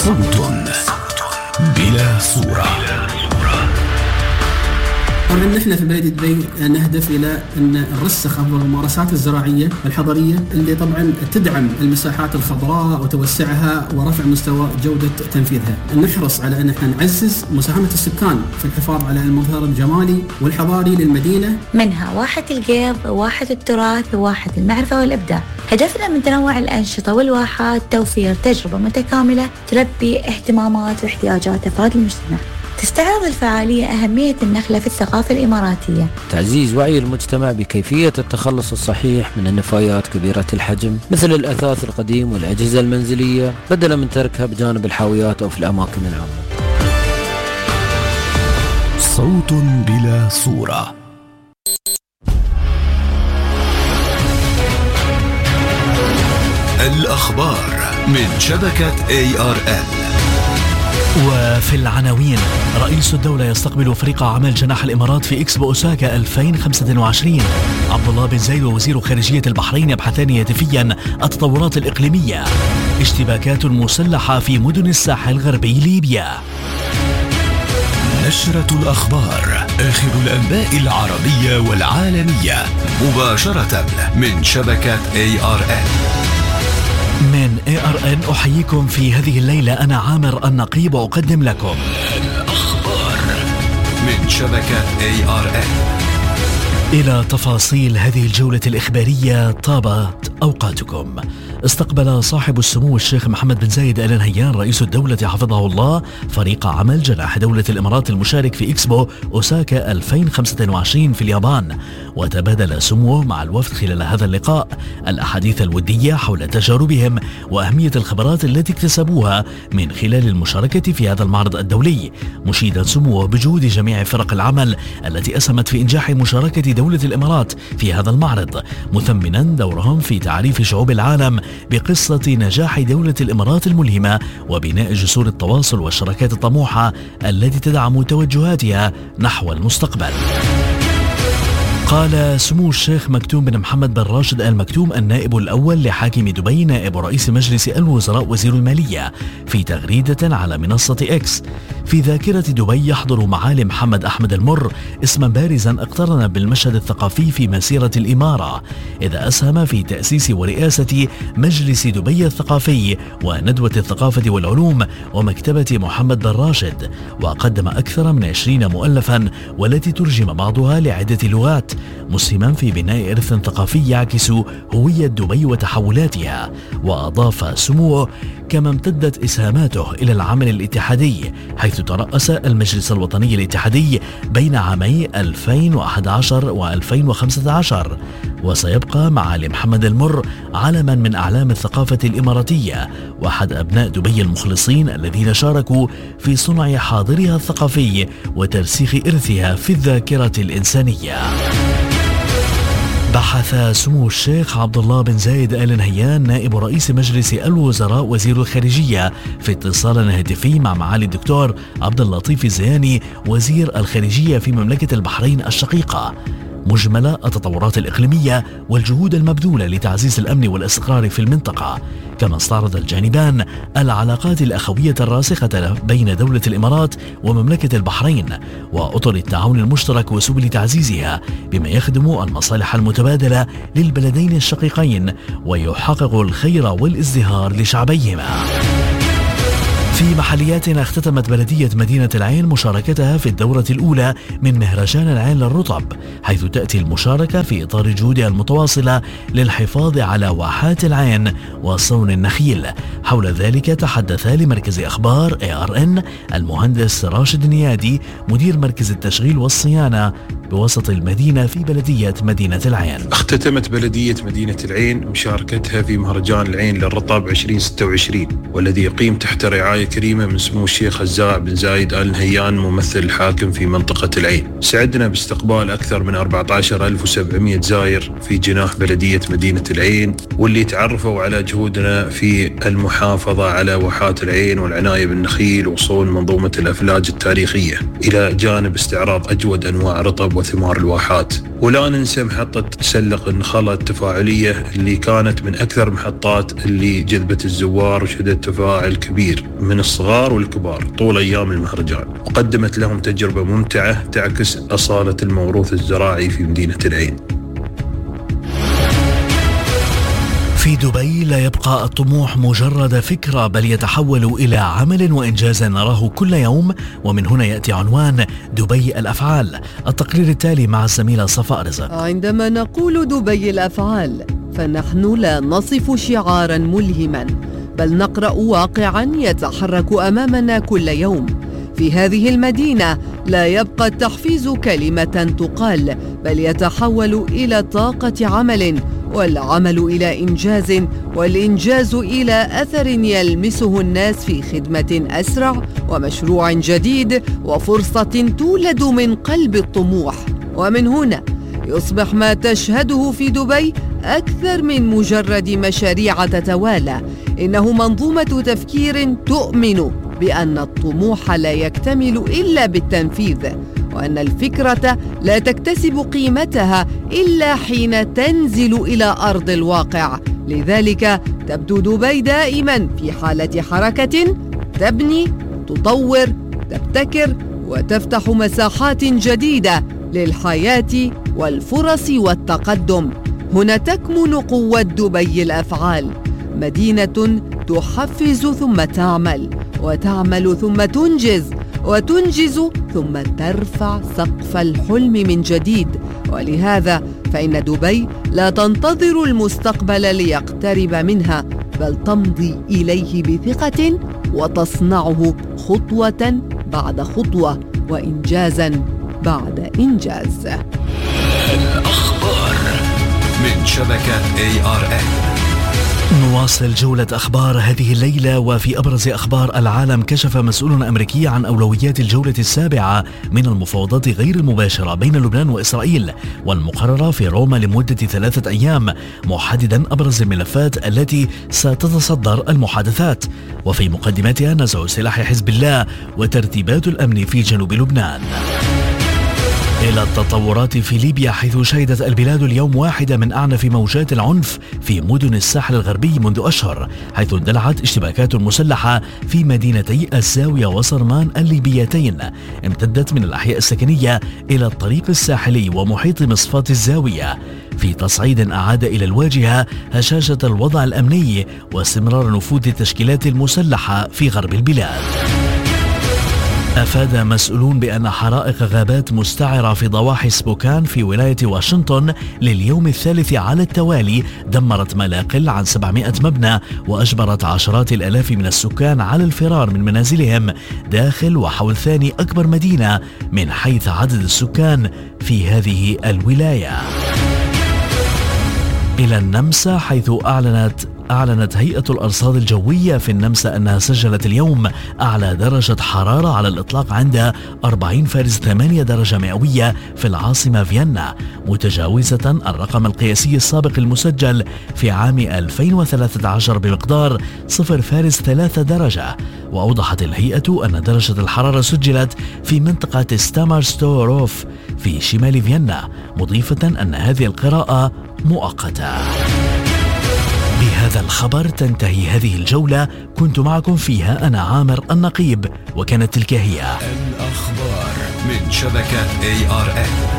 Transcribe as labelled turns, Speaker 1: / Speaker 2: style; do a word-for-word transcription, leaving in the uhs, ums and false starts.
Speaker 1: صوت بلا صورة.
Speaker 2: طبعا نحن في بلدية دبي نهدف إلى أن نرسخ أفضل الممارسات الزراعية الحضرية اللي طبعا تدعم المساحات الخضراء وتوسعها ورفع مستوى جودة تنفيذها. نحرص على أن احنا نعزز مساهمة السكان في الحفاظ على المظهر الجمالي والحضاري للمدينة،
Speaker 3: منها واحة القيض، واحة التراث، واحة المعرفة والإبداع. هدفنا من تنوع الأنشطة والواحات توفير تجربة متكاملة تلبي اهتمامات واحتياجات أفراد المجتمع. تستعرض الفعالية أهمية النخلة في الثقافة الإماراتية،
Speaker 4: تعزيز وعي المجتمع بكيفية التخلص الصحيح من النفايات كبيرة الحجم مثل الأثاث القديم والأجهزة المنزلية بدلا من تركها بجانب الحاويات أو في الأماكن العامة.
Speaker 1: صوت بلا صورة. الأخبار من شبكة إيه آر إل.
Speaker 5: وفي العناوين: رئيس الدولة يستقبل فريق عمل جناح الإمارات في إكسبو أوساكا ألفين وخمسة وعشرين. عبد الله بن زايد ووزير خارجية البحرين يبحثان هاتفيا التطورات الإقليمية. اشتباكات مسلحة في مدن الساحل الغربي ليبيا.
Speaker 1: نشرة الأخبار، آخر الأنباء العربية والعالمية مباشرة من شبكة إيه آر إل.
Speaker 5: من إيه آر إن أحييكم في هذه الليلة، أنا عامر النقيب وأقدم لكم
Speaker 1: الأخبار من شبكة إيه آر إل.
Speaker 5: إلى تفاصيل هذه الجولة الإخبارية. طابت أوقاتكم. استقبل صاحب السمو الشيخ محمد بن زايد آل نهيان رئيس الدولة حفظه الله فريق عمل جناح دولة الإمارات المشارك في إكسبو أوساكا ألفين وخمسة وعشرين في اليابان، وتبادل سموه مع الوفد خلال هذا اللقاء الأحاديث الودية حول تجاربهم وأهمية الخبرات التي اكتسبوها من خلال المشاركة في هذا المعرض الدولي، مشيدا سموه بجهود جميع فرق العمل التي أسهمت في إنجاح مشاركة دولة الإمارات في هذا المعرض، مثمنا دورهم في تعريف شعوب العالم بقصة نجاح دولة الإمارات الملهمة وبناء جسور التواصل والشراكات الطموحة التي تدعم توجهاتها نحو المستقبل. قال سمو الشيخ مكتوم بن محمد بن راشد آل مكتوم النائب الأول لحاكم دبي نائب رئيس مجلس الوزراء وزير المالية في تغريدة على منصة إكس: في ذاكرة دبي يحضر معالي محمد أحمد المر اسما بارزا اقترن بالمشهد الثقافي في مسيرة الإمارة، إذا أسهم في تأسيس ورئاسة مجلس دبي الثقافي وندوة الثقافة والعلوم ومكتبة محمد بن راشد، وقدم أكثر من عشرين مؤلفا والتي ترجم بعضها لعدة لغات، مسهما في بناء إرث ثقافي يعكس هوية دبي وتحولاتها. وأضاف سموه: كما امتدت إسهاماته إلى العمل الاتحادي، حيث ترأس المجلس الوطني الاتحادي بين عامي ألفين وأحد عشر وألفين وخمسة عشر، وسيبقى معالي محمد المر علما من أعلام الثقافة الإماراتية وأحد أبناء دبي المخلصين الذين شاركوا في صنع حاضرها الثقافي وترسيخ إرثها في الذاكرة الإنسانية. بحث سمو الشيخ عبد الله بن زايد آل نهيان نائب رئيس مجلس الوزراء وزير الخارجية في اتصال هاتفي مع معالي الدكتور عبد اللطيف الزياني وزير الخارجية في مملكة البحرين الشقيقة مجمل التطورات الإقليمية والجهود المبذولة لتعزيز الأمن والاستقرار في المنطقة. كما استعرض الجانبان العلاقات الأخوية الراسخة بين دولة الإمارات ومملكة البحرين وأطر التعاون المشترك وسبل تعزيزها بما يخدم المصالح المتبادلة للبلدين الشقيقين ويحقق الخير والازدهار لشعبيهما. في محلياتنا اختتمت بلدية مدينة العين مشاركتها في الدورة الأولى من مهرجان العين للرطب، حيث تأتي المشاركة في إطار جهودها المتواصلة للحفاظ على واحات العين وصون النخيل. حول ذلك تحدث لمركز أخبار إيه آر إن المهندس راشد نيادي مدير مركز التشغيل والصيانة بوسط المدينة في بلدية مدينة العين.
Speaker 6: اختتمت بلدية مدينة العين مشاركتها في مهرجان العين للرطب عشرين ستة وعشرين، والذي يقيم تحت رعاية كريمة من سمو الشيخ الزاع بن زايد آل نهيان ممثل الحاكم في منطقة العين. سعدنا باستقبال أكثر من أربعة عشر ألف وسبعمائة زائر في جناح بلدية مدينة العين، واللي تعرفوا على جهودنا في المحافظة على واحات العين والعناية بالنخيل وصون منظومة الأفلاج التاريخية، إلى جانب استعراض أجود أنواع رطب وثمار الواحات. ولا ننسى محطة سلق النخلة التفاعلية اللي كانت من أكثر محطات اللي جذبت الزوار وشهدت تفاعل كبير من الصغار والكبار طول أيام المهرجان، وقدمت لهم تجربة ممتعة تعكس أصالة الموروث الزراعي في مدينة العين.
Speaker 5: في دبي لا يبقى الطموح مجرد فكرة، بل يتحول إلى عمل وإنجاز نراه كل يوم، ومن هنا يأتي عنوان دبي الأفعال. التقرير التالي مع الزميلة صفاء رزق.
Speaker 7: عندما نقول دبي الأفعال فنحن لا نصف شعارا ملهما، بل نقرأ واقعا يتحرك أمامنا كل يوم. في هذه المدينة لا يبقى التحفيز كلمة تقال، بل يتحول إلى طاقة عمل، والعمل إلى إنجاز، والإنجاز إلى أثر يلمسه الناس في خدمة أسرع ومشروع جديد وفرصة تولد من قلب الطموح. ومن هنا يصبح ما تشهده في دبي أكثر من مجرد مشاريع تتوالى، إنه منظومة تفكير تؤمن بأن الطموح لا يكتمل إلا بالتنفيذ، وأن الفكرة لا تكتسب قيمتها إلا حين تنزل إلى أرض الواقع. لذلك تبدو دبي دائما في حالة حركة، تبني، تطور، تبتكر، وتفتح مساحات جديدة للحياة والفرص والتقدم. هنا تكمن قوة دبي الأفعال، مدينة تحفز ثم تعمل، وتعمل ثم تنجز، وتنجز ثم ترفع سقف الحلم من جديد. ولهذا فإن دبي لا تنتظر المستقبل ليقترب منها، بل تمضي إليه بثقة وتصنعه خطوة بعد خطوة وإنجازا بعد إنجاز.
Speaker 1: الأخبار من شبكة إيه آر إن.
Speaker 5: نواصل جولة أخبار هذه الليلة، وفي أبرز أخبار العالم كشف مسؤول أمريكي عن أولويات الجولة السابعة من المفاوضات غير المباشرة بين لبنان وإسرائيل والمقررة في روما لمدة ثلاثة أيام، محددا أبرز الملفات التي ستتصدر المحادثات، وفي مقدمتها نزع سلاح حزب الله وترتيبات الأمن في جنوب لبنان. إلى التطورات في ليبيا، حيث شهدت البلاد اليوم واحدة من أعنف موجات العنف في مدن الساحل الغربي منذ أشهر، حيث اندلعت اشتباكات مسلحة في مدينتي الزاوية وصرمان الليبيتين، امتدت من الأحياء السكنية إلى الطريق الساحلي ومحيط مصفاة الزاوية، في تصعيد أعاد إلى الواجهة هشاشة الوضع الأمني واستمرار نفوذ التشكيلات المسلحة في غرب البلاد. أفاد مسؤولون بأن حرائق غابات مستعرة في ضواحي سبوكان في ولاية واشنطن لليوم الثالث على التوالي دمرت ما لا يقل عن سبعمائة مبنى، وأجبرت عشرات الآلاف من السكان على الفرار من منازلهم داخل وحول ثاني أكبر مدينة من حيث عدد السكان في هذه الولاية. إلى النمسا، حيث أعلنت أعلنت هيئة الأرصاد الجوية في النمسا أنها سجلت اليوم أعلى درجة حرارة على الإطلاق عند أربعين فاصلة ثمانية درجة مئوية في العاصمة فيينا، متجاوزة الرقم القياسي السابق المسجل في عام ألفين وثلاثة عشر بمقدار صفر فاصلة ثلاثة درجة. وأوضحت الهيئة أن درجة الحرارة سجلت في منطقة ستامرستوروف في شمال فيينا، مضيفة أن هذه القراءة مؤقتة. بهذا الخبر تنتهي هذه الجولة، كنت معكم فيها أنا عامر النقيب، وكانت تلك هي
Speaker 1: الأخبار من شبكة إيه آر إن.